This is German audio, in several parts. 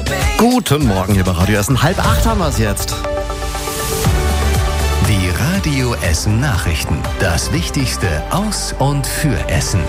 Guten Morgen, hier bei Radio Essen. 7:30 haben wir es jetzt. Die Radio Essen Nachrichten. Das Wichtigste aus und für Essen.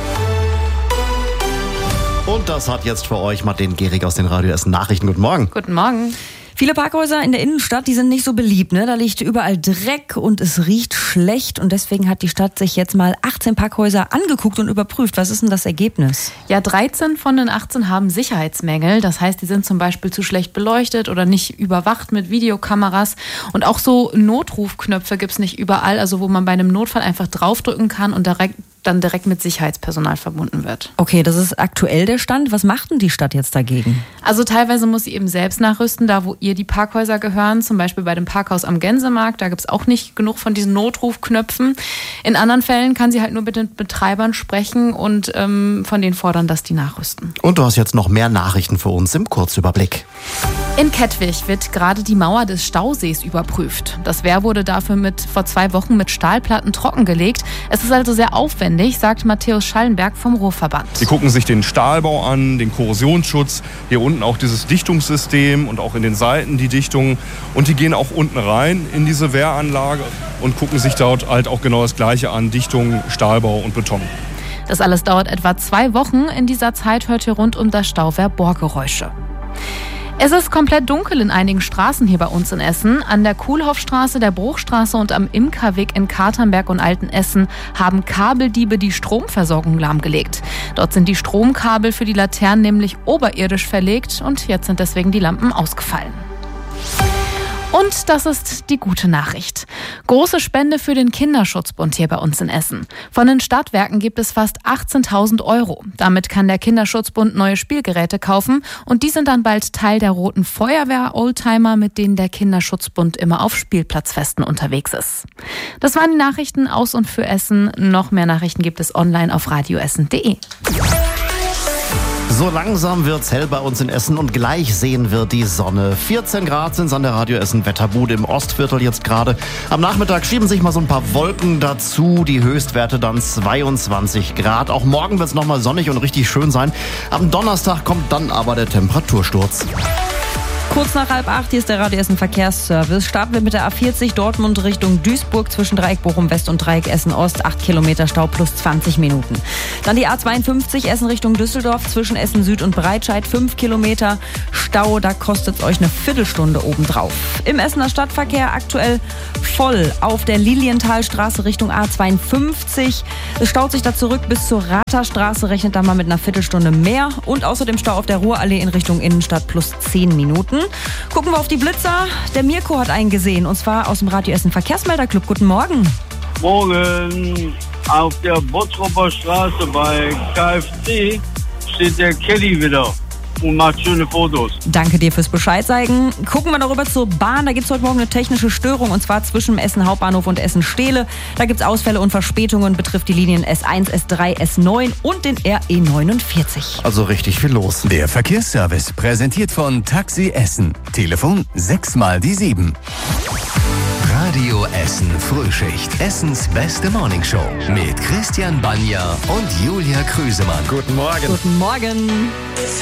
Und das hat jetzt für euch Martin Gehrig aus den Radio Essen Nachrichten. Guten Morgen. Guten Morgen. Viele Parkhäuser in der Innenstadt, die sind nicht so beliebt, ne? Da liegt überall Dreck und es riecht schlecht. Und deswegen hat die Stadt sich jetzt mal 18 Parkhäuser angeguckt und überprüft. Was ist denn das Ergebnis? Ja, 13 von den 18 haben Sicherheitsmängel. Das heißt, die sind zum Beispiel zu schlecht beleuchtet oder nicht überwacht mit Videokameras. Und auch so Notrufknöpfe gibt es nicht überall, also wo man bei einem Notfall einfach draufdrücken kann und dann direkt mit Sicherheitspersonal verbunden wird. Okay, das ist aktuell der Stand. Was macht denn die Stadt jetzt dagegen? Also teilweise muss sie eben selbst nachrüsten, da wo ihr die Parkhäuser gehören, zum Beispiel bei dem Parkhaus am Gänsemarkt, da gibt es auch nicht genug von diesen Notrufknöpfen. In anderen Fällen kann sie halt nur mit den Betreibern sprechen und von denen fordern, dass die nachrüsten. Und du hast jetzt noch mehr Nachrichten für uns im Kurzüberblick. In Kettwig wird gerade die Mauer des Stausees überprüft. Das Wehr wurde dafür vor 2 Wochen mit Stahlplatten trockengelegt. Es ist also sehr aufwendig, sagt Matthäus Schallenberg vom Ruhrverband. Sie gucken sich den Stahlbau an, den Korrosionsschutz, hier unten auch dieses Dichtungssystem und auch in den Seiten die Dichtung. Und die gehen auch unten rein in diese Wehranlage und gucken sich dort halt auch genau das Gleiche an, Dichtung, Stahlbau und Beton. Das alles dauert etwa 2 Wochen. In dieser Zeit hört ihr rund um das Stauwehr Bohrgeräusche. Es ist komplett dunkel in einigen Straßen hier bei uns in Essen. An der Kuhlhoffstraße, der Bruchstraße und am Imkerweg in Katernberg und Altenessen haben Kabeldiebe die Stromversorgung lahmgelegt. Dort sind die Stromkabel für die Laternen nämlich oberirdisch verlegt und jetzt sind deswegen die Lampen ausgefallen. Und das ist die gute Nachricht. Große Spende für den Kinderschutzbund hier bei uns in Essen. Von den Stadtwerken gibt es fast 18.000 €. Damit kann der Kinderschutzbund neue Spielgeräte kaufen und die sind dann bald Teil der Roten Feuerwehr-Oldtimer, mit denen der Kinderschutzbund immer auf Spielplatzfesten unterwegs ist. Das waren die Nachrichten aus und für Essen. Noch mehr Nachrichten gibt es online auf radioessen.de. So langsam wird's hell bei uns in Essen und gleich sehen wir die Sonne. 14 Grad sind's an der Radio Essen Wetterbude im Ostviertel jetzt gerade. Am Nachmittag schieben sich mal so ein paar Wolken dazu. Die Höchstwerte dann 22 Grad. Auch morgen wird's nochmal sonnig und richtig schön sein. Am Donnerstag kommt dann aber der Temperatursturz. Kurz nach 7:30, hier ist der Radio Essen Verkehrsservice. Starten wir mit der A40 Dortmund Richtung Duisburg zwischen Dreieck Bochum West und Dreieck Essen Ost. 8 Kilometer Stau plus 20 Minuten. Dann die A52 Essen Richtung Düsseldorf zwischen Essen Süd und Breitscheid. 5 Kilometer Stau, da kostet es euch eine Viertelstunde obendrauf. Im Essener Stadtverkehr aktuell voll auf der Lilienthalstraße Richtung A52. Es staut sich da zurück bis zur Ratherstraße, rechnet da mal mit einer Viertelstunde mehr. Und außerdem Stau auf der Ruhrallee in Richtung Innenstadt plus 10 Minuten. Gucken wir auf die Blitzer. Der Mirko hat einen gesehen, und zwar aus dem Radio Essen Verkehrsmelderclub. Guten Morgen. Morgen. Auf der Bottroper Straße bei KFC steht der Kelly wieder und macht schöne Fotos. Danke dir fürs Bescheid sagen. Gucken wir noch rüber zur Bahn. Da gibt es heute Morgen eine technische Störung, und zwar zwischen Essen Hauptbahnhof und Essen Stehle. Da gibt es Ausfälle und Verspätungen, betrifft die Linien S1, S3, S9 und den RE 49. Also richtig viel los. Der Verkehrsservice präsentiert von Taxi Essen. Telefon 6x7. Radio Essen Frühschicht. Essens beste Morningshow. Mit Christian Banja und Julia Krüsemann. Guten Morgen. Guten Morgen.